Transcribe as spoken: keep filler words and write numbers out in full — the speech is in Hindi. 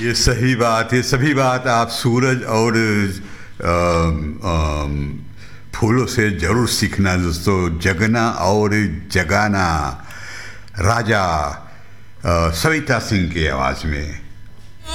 ये सही बात, ये सभी बात आप सूरज और अम, अम, फूलों से ज़रूर सीखना दोस्तों। जगना और जगाना, राजा अ, सविता सिंह की आवाज़ में।